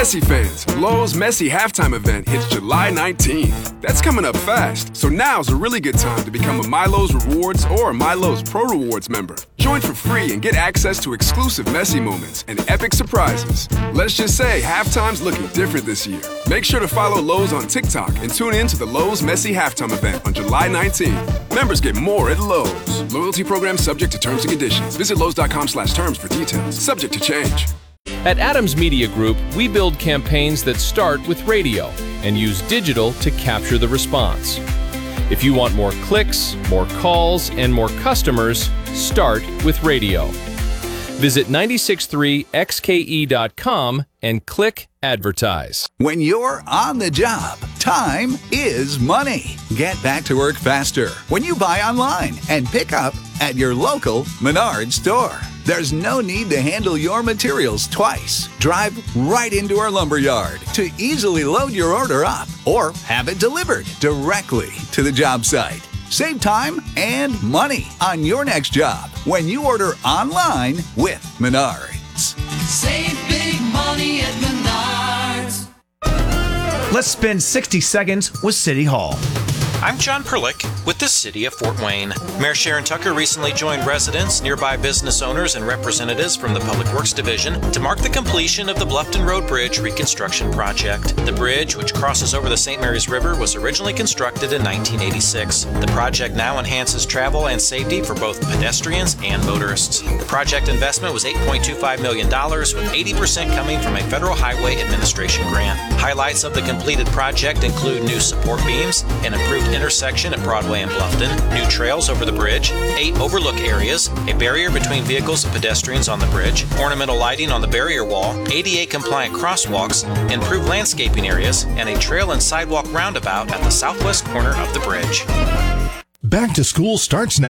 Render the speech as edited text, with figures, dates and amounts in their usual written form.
Messi fans, Lowe's Messi halftime event hits July 19th. That's coming up fast, so now's a really good time to become a MyLowe's Rewards or MyLowe's Pro Rewards member. Join for free and get access to exclusive Messi moments and epic surprises. Let's just say halftime's looking different this year. Make sure to follow Lowe's on TikTok and tune in to the Lowe's Messi halftime event on July 19th. Members get more at Lowe's. Loyalty program subject to terms and conditions. Visit Lowe's.com/terms for details. Subject to change. At Adams Media Group, we build campaigns that start with radio and use digital to capture the response. If you want more clicks, more calls, and more customers, start with radio. Visit 963xke.com and click Advertise. When you're on the job, time is money. Get back to work faster when you buy online and pick up at your local Menards store. There's no need to handle your materials twice. Drive right into our lumber yard to easily load your order up or have it delivered directly to the job site. Save time and money on your next job when you order online with Menards. Save big money at Menards. Let's spend 60 seconds with City Hall. I'm John Perlick with the City of Fort Wayne. Mayor Sharon Tucker recently joined residents, nearby business owners, and representatives from the Public Works Division to mark the completion of the Bluffton Road Bridge reconstruction project. The bridge, which crosses over the St. Mary's River, was originally constructed in 1986. The project now enhances travel and safety for both pedestrians and motorists. The project investment was $8.25 million, with 80% coming from a Federal Highway Administration grant. Highlights of the completed project include new support beams, an improved intersection at Broadway and Bluffton, new trails over the bridge, 8 overlook areas, a barrier between vehicles and pedestrians on the bridge, ornamental lighting on the barrier wall, ADA-compliant crosswalks, improved landscaping areas, and a trail and sidewalk roundabout at the southwest corner of the bridge. Back to school starts now.